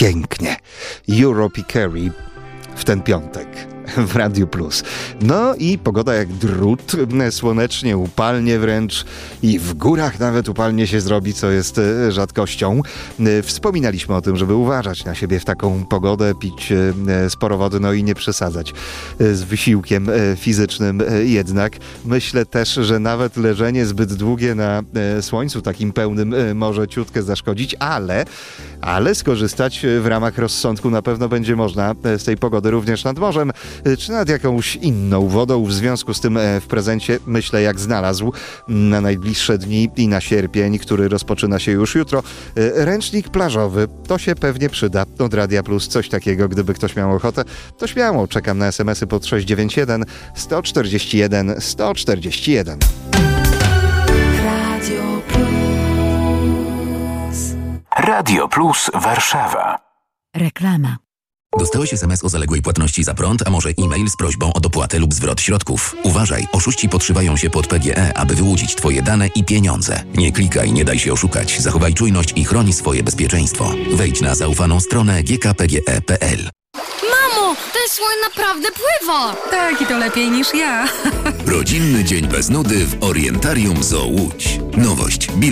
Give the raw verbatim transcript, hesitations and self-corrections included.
pięknie. Europe Carey w ten piątek w Radiu Plus. No i pogoda jak drut, słonecznie, upalnie wręcz i w górach nawet upalnie się zrobi, co jest rzadkością. Wspominaliśmy o tym, żeby uważać na siebie w taką pogodę, pić sporo wody, no i nie przesadzać z wysiłkiem fizycznym jednak. Myślę też, że nawet leżenie zbyt długie na słońcu takim pełnym może ciutkę zaszkodzić, ale, ale skorzystać w ramach rozsądku na pewno będzie można z tej pogody również nad morzem, czy nad jakąś inną wodą. W związku z tym w prezencie, myślę, jak znalazł na najbliższe dni i na sierpień, który rozpoczyna się już jutro, ręcznik plażowy. To się pewnie przyda od Radia Plus. Coś takiego, gdyby ktoś miał ochotę, to śmiało. Czekam na es em esy pod sześć dziewięć jeden sto czterdzieści jeden sto czterdzieści jeden. Radio Plus. Radio Plus Warszawa. Reklama. Dostałeś es em es o zaległej płatności za prąd, a może e-mail z prośbą o dopłatę lub zwrot środków. Uważaj, oszuści podszywają się pod P G E, aby wyłudzić Twoje dane i pieniądze. Nie klikaj, nie daj się oszukać. Zachowaj czujność i chroni swoje bezpieczeństwo. Wejdź na zaufaną stronę g k p g e kropka p l. Mamo, ten słoń naprawdę pływa! Tak, i to lepiej niż ja. Rodzinny dzień bez nudy w Orientarium Zoo Łódź. Nowość.